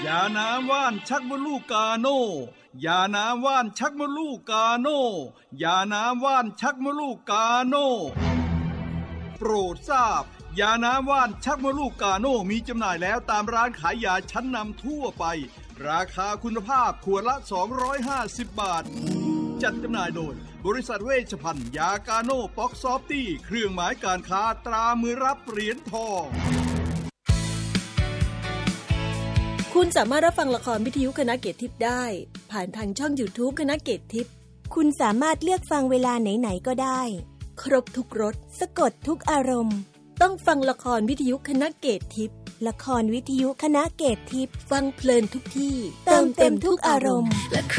ยาน้ำว่านชักมดลูกกาโน่ยาน้ำว่านชักมดลูกกาโน่ยาน้ำว่านชักมดลูกกาโน่โปรดทราบยาน้ำว่านชักมดลูกกาโน่มีจำหน่ายแล้วตามร้านขายยาชั้นนำทั่วไปราคาคุณภาพขวดละ250 บาทจัดจำหน่ายโดยบริษัทเวชภัณฑ์ยากาโน่ป๊อกซอฟตี้เครื่องหมายการค้าตรามือรับเหรียญทองคุณสามารถรับฟังละครวิทยุคณะเกตทิพย์ได้ผ่านทางช่อง YouTube คณะเกตทิพย์คุณสามารถเลือกฟังเวลาไหนๆก็ได้ครบทุกรสสะกดทุกอารมณ์ต้องฟังละครวิทยุคณะเกตทิพย์ละครวิทยุคณะเกตทิพย์ฟังเพลินทุกที่เติมเต็มทุกอารมณ์ละค